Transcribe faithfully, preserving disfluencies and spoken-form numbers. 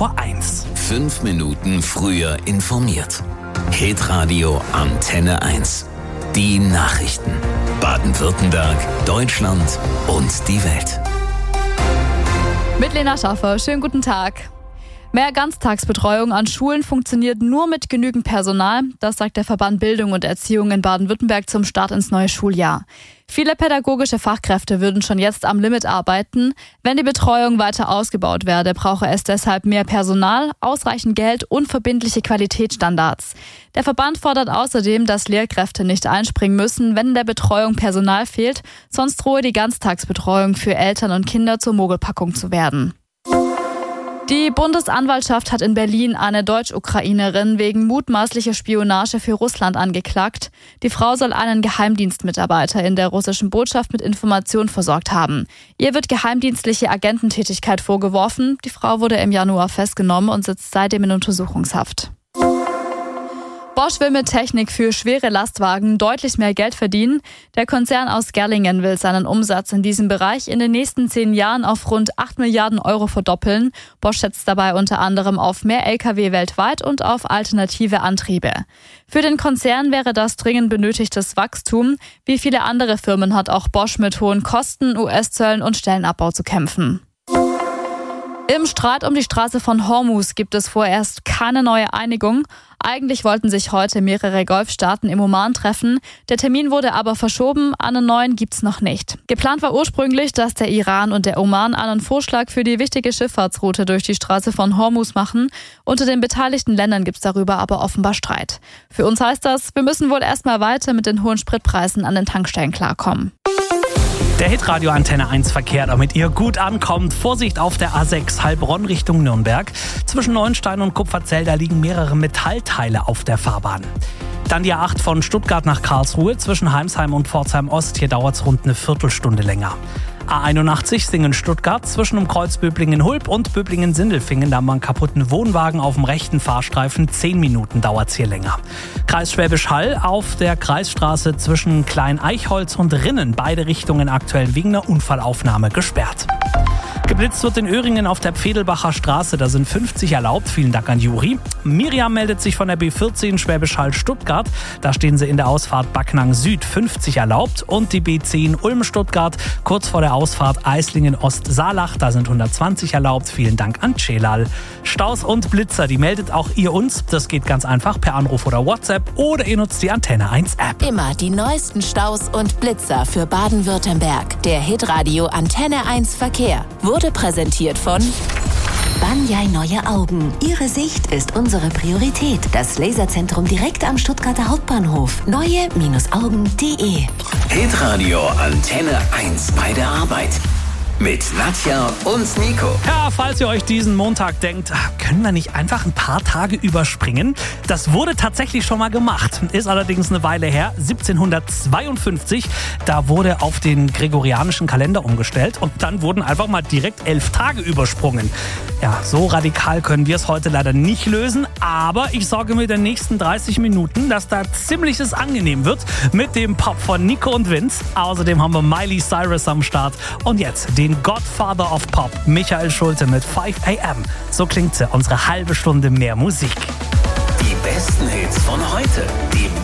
vor eins. Fünf Minuten früher informiert. Hitradio Antenne eins. Die Nachrichten. Baden-Württemberg, Deutschland und die Welt. Mit Lena Schaffer. Schönen guten Tag. Mehr Ganztagsbetreuung an Schulen funktioniert nur mit genügend Personal. Das sagt der Verband Bildung und Erziehung in Baden-Württemberg zum Start ins neue Schuljahr. Viele pädagogische Fachkräfte würden schon jetzt am Limit arbeiten. Wenn die Betreuung weiter ausgebaut werde, brauche es deshalb mehr Personal, ausreichend Geld und verbindliche Qualitätsstandards. Der Verband fordert außerdem, dass Lehrkräfte nicht einspringen müssen, wenn in der Betreuung Personal fehlt. Sonst drohe die Ganztagsbetreuung für Eltern und Kinder zur Mogelpackung zu werden. Die Bundesanwaltschaft hat in Berlin eine Deutsch-Ukrainerin wegen mutmaßlicher Spionage für Russland angeklagt. Die Frau soll einen Geheimdienstmitarbeiter in der russischen Botschaft mit Informationen versorgt haben. Ihr wird geheimdienstliche Agententätigkeit vorgeworfen. Die Frau wurde im Januar festgenommen und sitzt seitdem in Untersuchungshaft. Bosch will mit Technik für schwere Lastwagen deutlich mehr Geld verdienen. Der Konzern aus Gerlingen will seinen Umsatz in diesem Bereich in den nächsten zehn Jahren auf rund acht Milliarden Euro verdoppeln. Bosch setzt dabei unter anderem auf mehr L K W weltweit und auf alternative Antriebe. Für den Konzern wäre das dringend benötigtes Wachstum. Wie viele andere Firmen hat auch Bosch mit hohen Kosten, U S-Zöllen und Stellenabbau zu kämpfen. Im Streit um die Straße von Hormuz gibt es vorerst keine neue Einigung. Eigentlich wollten sich heute mehrere Golfstaaten im Oman treffen. Der Termin wurde aber verschoben, einen neuen gibt's noch nicht. Geplant war ursprünglich, dass der Iran und der Oman einen Vorschlag für die wichtige Schifffahrtsroute durch die Straße von Hormuz machen. Unter den beteiligten Ländern gibt's darüber aber offenbar Streit. Für uns heißt das, wir müssen wohl erstmal weiter mit den hohen Spritpreisen an den Tankstellen klarkommen. Der Hitradio Antenne eins Verkehr, damit ihr gut ankommt. Vorsicht auf der A sechs Heilbronn Richtung Nürnberg. Zwischen Neuenstein und Kupferzell, da liegen mehrere Metallteile auf der Fahrbahn. Dann die A acht von Stuttgart nach Karlsruhe. Zwischen Heimsheim und Pforzheim Ost, hier dauert es rund eine Viertelstunde länger. A einundachtzig Singen-Stuttgart, zwischen dem Kreuz Böblingen-Hulb und Böblingen-Sindelfingen, da haben wir einen kaputten Wohnwagen auf dem rechten Fahrstreifen. Zehn Minuten dauert es hier länger. Kreis Schwäbisch Hall auf der Kreisstraße zwischen Klein-Eichholz und Rinnen. Beide Richtungen aktuell wegen einer Unfallaufnahme gesperrt. Geblitzt wird in Öhringen auf der Pfedelbacher Straße. Da sind fünfzig erlaubt. Vielen Dank an Juri. Miriam meldet sich von der B vierzehn Schwäbisch Hall Stuttgart. Da stehen sie in der Ausfahrt Backnang Süd. fünfzig erlaubt. Und die B zehn Ulm Stuttgart. Kurz vor der Ausfahrt Eislingen Ost-Saalach. Da sind hundertzwanzig erlaubt. Vielen Dank an Celal. Staus und Blitzer, die meldet auch ihr uns. Das geht ganz einfach per Anruf oder WhatsApp. Oder ihr nutzt die Antenne eins App. Immer die neuesten Staus und Blitzer für Baden-Württemberg. Der Hitradio Antenne eins Verkehr wurde präsentiert von Banyai Neue Augen. Ihre Sicht ist unsere Priorität. Das Laserzentrum direkt am Stuttgarter Hauptbahnhof. neue Augen punkt de. Hitradio Antenne eins bei der Arbeit. Mit Nadja und Nico. Ja, falls ihr euch diesen Montag denkt, können wir nicht einfach ein paar Tage überspringen? Das wurde tatsächlich schon mal gemacht. Ist allerdings eine Weile her. siebzehnhundertzweiundfünfzig, da wurde auf den gregorianischen Kalender umgestellt und dann wurden einfach mal direkt elf Tage übersprungen. Ja, so radikal können wir es heute leider nicht lösen, aber ich sorge mit den nächsten dreißig Minuten, dass da ziemliches angenehm wird mit dem Pop von Nico und Vince. Außerdem haben wir Miley Cyrus am Start und jetzt den Godfather of Pop, Michael Schulte mit five a m. So klingt sie, unsere halbe Stunde mehr Musik. Die besten Hits von heute, die